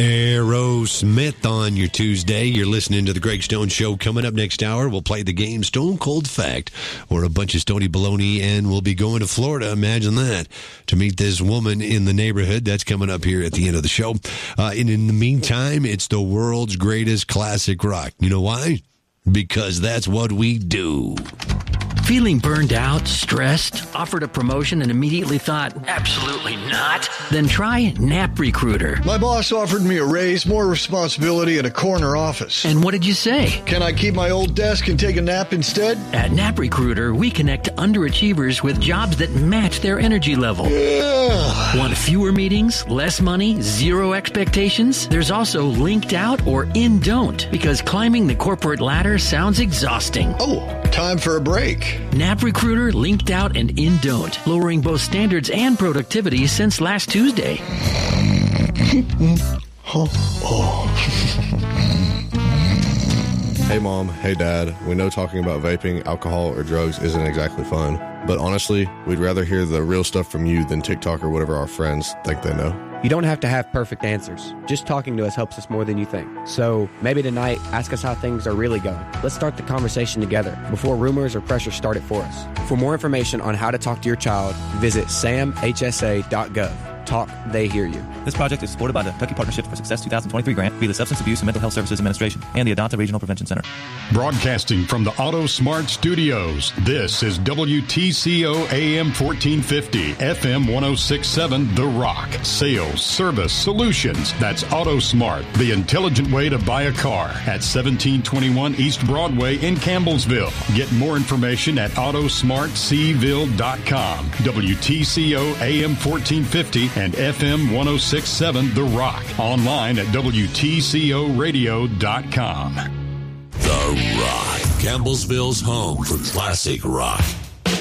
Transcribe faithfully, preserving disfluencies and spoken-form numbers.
Aerosmith on your Tuesday. You're listening to the Greg Stone Show. Coming up next hour, we'll play the game Stone Cold Fact. We're a bunch of stony baloney, and we'll be going to Florida, imagine that, to meet this woman in the neighborhood. That's coming up here at the end of the show. Uh, and in the meantime, it's the world's greatest classic rock. You know why? Because that's what we do. Feeling burned out, stressed, offered a promotion and immediately thought, absolutely not? Then try NapRecruiter. My boss offered me a raise, more responsibility, and a corner office. And what did you say? Can I keep my old desk and take a nap instead? At NapRecruiter, we connect underachievers with jobs that match their energy level. Yeah. Want fewer meetings, less money, zero expectations? There's also linked out or in don't, because climbing the corporate ladder sounds exhausting. Oh, time for a break. NapRecruiter, linked out, and in don't, lowering both standards and productivity since last Tuesday. oh, oh. Hey mom, hey dad, we know talking about vaping, alcohol, or drugs isn't exactly fun, but honestly, we'd rather hear the real stuff from you than TikTok or whatever our friends think they know. You don't have to have perfect answers. Just talking to us helps us more than you think. So maybe tonight, ask us how things are really going. Let's start the conversation together before rumors or pressure start it for us. For more information on how to talk to your child, visit sam h s a dot gov. Talk, they hear you. This project is supported by the Kentucky Partnership for Success twenty twenty-three grant via the Substance Abuse and Mental Health Services Administration and the Adonta Regional Prevention Center. Broadcasting from the Auto Smart Studios, this is W T C O A M fourteen fifty, F M ten sixty-seven, The Rock. Sales, service, solutions. That's Auto Smart, the intelligent way to buy a car at seventeen twenty-one East Broadway in Campbellsville. Get more information at auto smart c ville dot com. W T C O A M fourteen fifty and F M ten sixty-seven The Rock. Online at W T C O radio dot com. The Rock, Campbellsville's home for classic rock.